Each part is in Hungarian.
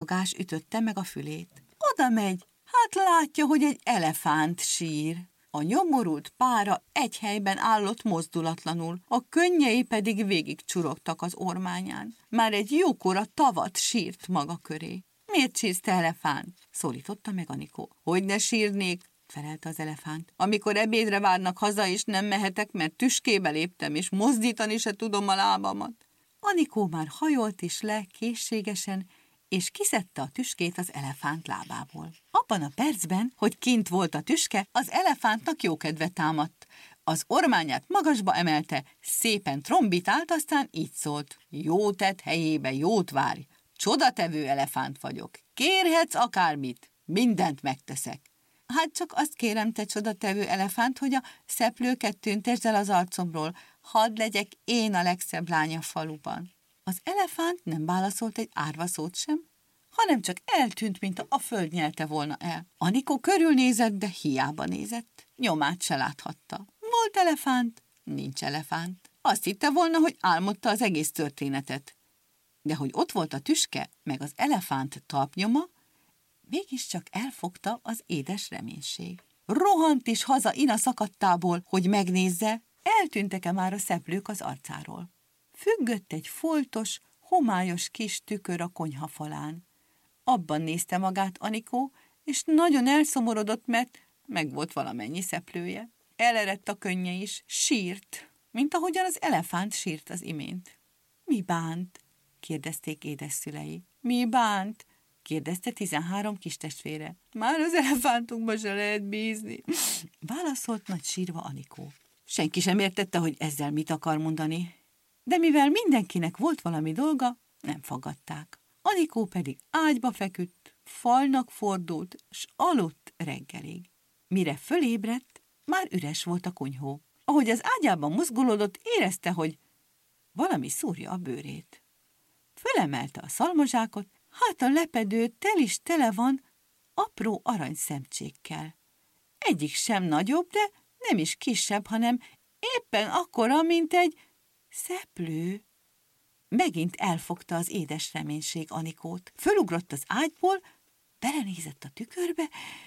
mormogás ütötte meg a fülét. Oda megy, hát látja, hogy egy elefánt sír. A nyomorult pára egy helyben állott mozdulatlanul, a könnyei pedig végig csurogtak az ormányán. Már egy jókora tavat sírt maga köré. Miért sírsz, te elefánt? Szólította meg Anikó. Hogy ne sírnék? Felelte az elefánt. Amikor ebédre várnak haza, és nem mehetek, mert tüskébe léptem, és mozdítani se tudom a lábamat. Anikó már hajolt is le készségesen, és kiszedte a tüskét az elefánt lábából. Abban a percben, hogy kint volt a tüske, az elefántnak jókedve támadt. Az ormányát magasba emelte, szépen trombitált, aztán így szólt. Jó tett helyébe jót várj, csodatevő elefánt vagyok. Kérhetsz akármit, mindent megteszek. Hát csak azt kérem, te csodatevő elefánt, hogy a szeplőket tüntesd el az arcomról, hadd legyek én a legszebb lány a faluban. Az elefánt nem válaszolt egy árva szót sem, hanem csak eltűnt, mint a föld nyelte volna el. Anikó körülnézett, de hiába nézett. Nyomát se láthatta. Volt elefánt? Nincs elefánt. Azt hitte volna, hogy álmodta az egész történetet. De hogy ott volt a tüske, meg az elefánt talpnyoma, mégiscsak elfogta az édes reménység. Rohant is haza ina szakadtából, hogy megnézze, eltűntek-e már a szeplők az arcáról. Függött egy foltos, homályos kis tükör a konyha falán. Abban nézte magát Anikó, és nagyon elszomorodott, mert megvolt valamennyi szeplője. Elerett a könnye is, sírt, mint ahogyan az elefánt sírt az imént. Mi bánt? Kérdezték édesszülei. Mi bánt? Kérdezte 13 kistestvére. Már az elefántunkba se lehet bízni, válaszolt nagy sírva Anikó. Senki sem értette, hogy ezzel mit akar mondani, de mivel mindenkinek volt valami dolga, nem faggatták. Anikó pedig ágyba feküdt, falnak fordult, s aludt reggelig. Mire fölébredt, már üres volt a kunyhó. Ahogy az ágyában mozgolódott, érezte, hogy valami szúrja a bőrét. Fölemelte a szalmazsákot, hát a lepedő tel is tele van apró aranyszemcsékkel. Egyik sem nagyobb, de nem is kisebb, hanem éppen akkora, mint egy szeplő. Megint elfogta az édes reménység Anikót. Fölugrott az ágyból, belenézett a tükörbe,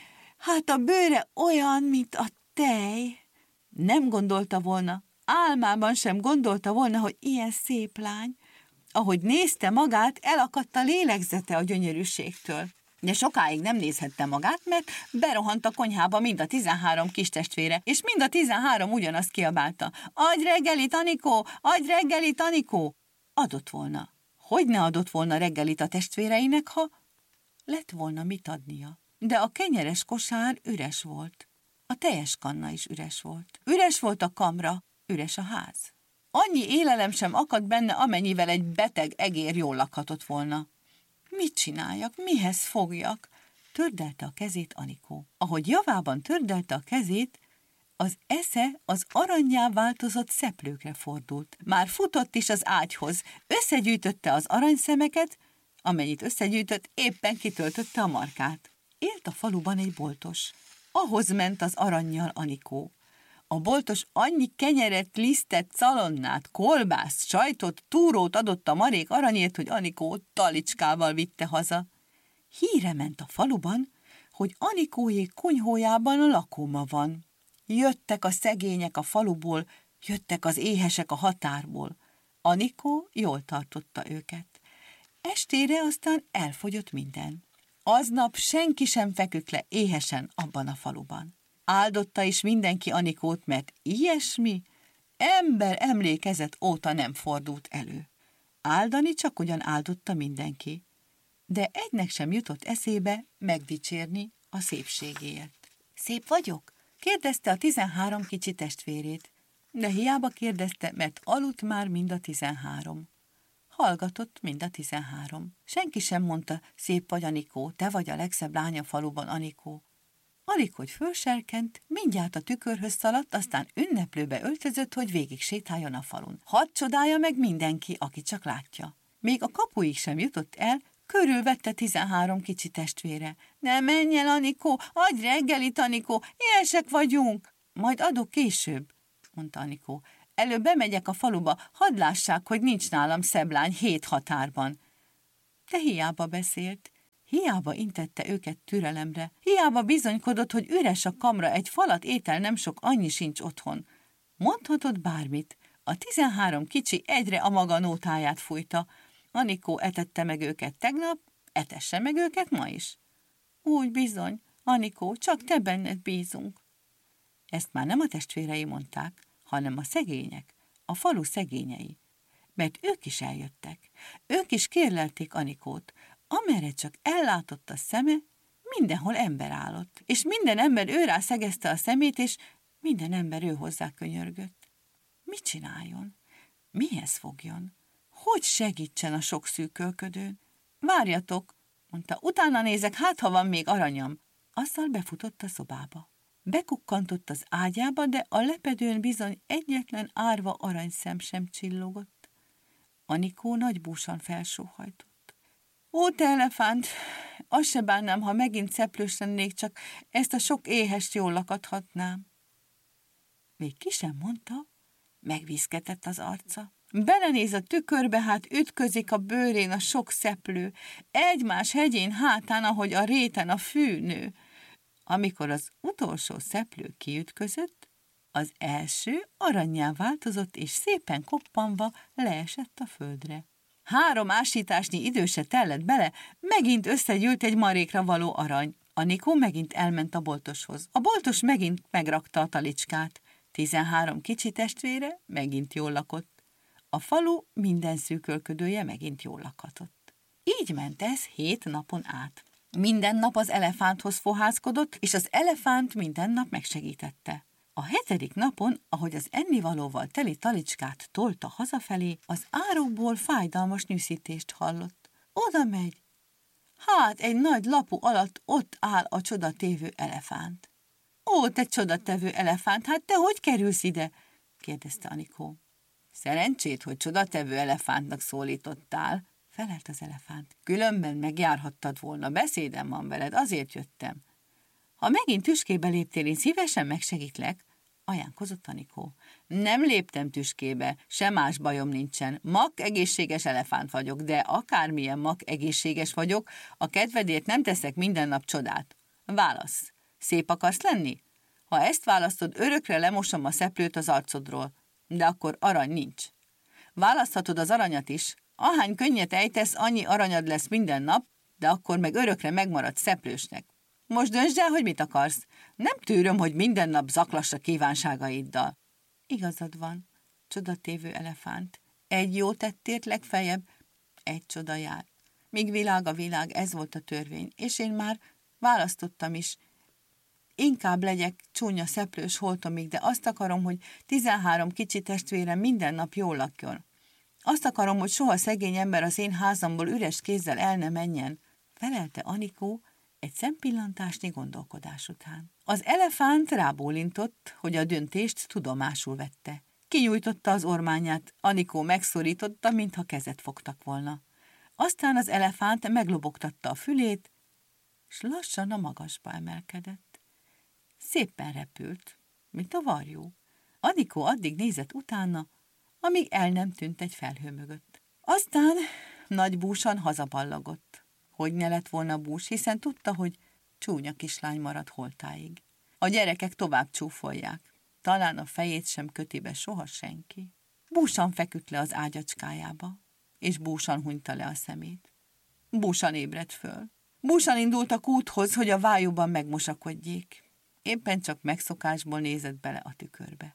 hát a bőre olyan, mint a tej. Nem gondolta volna, álmában sem gondolta volna, hogy ilyen szép lány. Ahogy nézte magát, elakadt a lélegzete a gyönyörűségtől. De sokáig nem nézhette magát, mert berohant a konyhába mind a 13 kistestvére, és mind a 13 ugyanazt kiabálta. Adj reggelit, Anikó! Adj reggelit, Anikó! Adott volna. Hogy ne adott volna reggelit a testvéreinek, ha lett volna mit adnia? De a kenyeres kosár üres volt. A tejeskanna is üres volt. Üres volt a kamra, üres a ház. Annyi élelem sem akadt benne, amennyivel egy beteg egér jól lakhatott volna. Mit csináljak, mihez fogjak? Tördelte a kezét Anikó. Ahogy javában tördelte a kezét, az esze az arannyá változott szeplőkre fordult. Már futott is az ágyhoz, összegyűjtötte az aranyszemeket, amennyit összegyűjtött, éppen kitöltötte a markát. Élt a faluban egy boltos. Ahhoz ment az arannyal Anikó. A boltos annyi kenyeret, lisztet, szalonnát, kolbászt, sajtot, túrót adott a marék aranyért, hogy Anikó talicskával vitte haza. Híre ment a faluban, hogy Anikóék konyhójában a lakóma van. Jöttek a szegények a faluból, jöttek az éhesek a határból. Anikó jól tartotta őket. Estére aztán elfogyott minden. Aznap senki sem feküdt le éhesen abban a faluban. Áldotta is mindenki Anikót, mert ilyesmi ember emlékezet óta nem fordult elő. Áldani csak ugyan áldotta mindenki, de egynek sem jutott eszébe megdicsérni a szépségéért. Szép vagyok? Kérdezte a 13 kicsi testvérét, de hiába kérdezte, mert aludt már mind a 13. Hallgatott mind a 13. Senki sem mondta, szép vagy Anikó, te vagy a legszebb lány a faluban, Anikó. Alig, hogy fölserkent, mindjárt a tükörhöz szaladt, aztán ünneplőbe öltözött, hogy végig sétáljon a falun. Hadd csodálja meg mindenki, aki csak látja. Még a kapuig sem jutott el, körülvette 13 kicsi testvére. Ne menj el, Anikó, adj reggelit, Anikó, éhesek vagyunk. Majd adok később, mondta Anikó. Előbb bemegyek a faluba, hadd lássák, hogy nincs nálam szebb lány 7 határban. De hiába beszélt. Hiába intette őket türelemre, hiába bizonykodott, hogy üres a kamra, egy falat étel nem sok, annyi sincs otthon. Mondhatott bármit. A 13 kicsi egyre a maga nótáját fújta. Anikó etette meg őket tegnap, etesse meg őket ma is. Úgy bizony, Anikó, csak te benned bízunk. Ezt már nem a testvérei mondták, hanem a szegények, a falu szegényei. Mert ők is eljöttek. Ők is kérlelték Anikót. Amerre csak ellátott a szeme, mindenhol ember állott, és minden ember őrá szegezte a szemét, és minden ember ő hozzá könyörgött. Mit csináljon? Mihez fogjon? Hogy segítsen a sok szűkölködőn? Várjatok, mondta, utána nézek, hát ha van még aranyam. Azzal befutott a szobába. Bekukkantott az ágyába, de a lepedőn bizony egyetlen árva aranyszem sem csillogott. Anikó nagy búsan felsóhajtott. Ó, te elefánt, azt se bánnám, ha megint szeplős lennék, csak ezt a sok éhest jól lakathatnám. Még ki sem mondta, megviszketett az arca. Belenéz a tükörbe, hát ütközik a bőrén a sok szeplő, egymás hegyén hátán, ahogy a réten a fű nő. Amikor az utolsó szeplő kiütközött, az első arannyá változott, és szépen koppanva leesett a földre. 3 ásításnyi idő se tellett bele, megint összegyűlt egy marékra való arany. Anikó megint elment a boltoshoz. A boltos megint megrakta a talicskát. 13 kicsi testvére megint jól lakott. A falu minden szűkölködője megint jól lakhatott. Így ment ez 7 napon át. Minden nap az elefánthoz fohászkodott, és az elefánt minden nap megsegítette. A 7. napon, ahogy az ennivalóval teli talicskát tolta hazafelé, az árokból fájdalmas nyűszítést hallott. Oda megy. Hát egy nagy lapu alatt ott áll a csodatévő elefánt. Ó, te csodatevő elefánt, hát te hogy kerülsz ide? kérdezte Anikó. Szerencsét, hogy csodatevő elefántnak szólítottál, felelt az elefánt. Különben megjárhattad volna, beszédem van veled, azért jöttem. Ha megint tüskébe léptél, én szívesen megsegítlek, ajánlkozott Anikó. Nem léptem tüskébe, sem más bajom nincsen. Mak egészséges elefánt vagyok, de akármilyen mak egészséges vagyok, a kedvedért nem teszek minden nap csodát. Válasz, szép akarsz lenni? Ha ezt választod, örökre lemosom a szeplőt az arcodról, de akkor arany nincs. Választhatod az aranyat is. Ahány könnyet ejtesz, annyi aranyad lesz minden nap, de akkor meg örökre megmaradsz szeplősnek. Most döntsd el, hogy mit akarsz. Nem tűröm, hogy minden nap zaklass a kívánságaiddal. Igazad van, csodatévő elefánt. Egy jó tettért legfeljebb egy csoda jár. Míg világ a világ, ez volt a törvény, és én már választottam is. Inkább legyek csúnya szeplős holtomig, de azt akarom, hogy 13 kicsi testvérem minden nap jól lakjon. Azt akarom, hogy soha szegény ember az én házamból üres kézzel el ne menjen, felelte Anikó egy szempillantásnyi gondolkodás után. Az elefánt rábólintott, hogy a döntést tudomásul vette. Kinyújtotta az ormányát, Anikó megszorította, mintha kezet fogtak volna. Aztán az elefánt meglobogtatta a fülét, s lassan a magasba emelkedett. Szépen repült, mint a varjú. Anikó addig nézett utána, amíg el nem tűnt egy felhő mögött. Aztán nagy búsan hazaballagott. Hogy ne lett volna bús, hiszen tudta, hogy csúnya kislány marad holtáig. A gyerekek tovább csúfolják. Talán a fejét sem köti be soha senki. Búsan feküdt le az ágyacskájába, és búsan hunyta le a szemét. Búsan ébredt föl. Búsan indult a kúthoz, hogy a vájúban megmosakodjék. Éppen csak megszokásból nézett bele a tükörbe.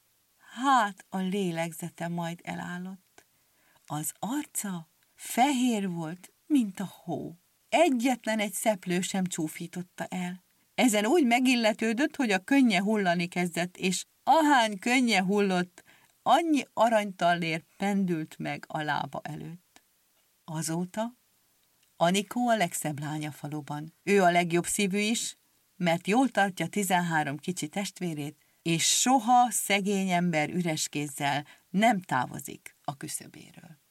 Hát a lélegzete majd elállott. Az arca fehér volt, mint a hó. Egyetlen egy szeplő sem csúfította el. Ezen úgy megilletődött, hogy a könnye hullani kezdett, és ahány könnye hullott, annyi aranytallér pendült meg a lába előtt. Azóta Anikó a legszebb lány a faluban. Ő a legjobb szívű is, mert jól tartja 13 kicsi testvérét, és soha szegény ember üres kézzel nem távozik a küszöbéről.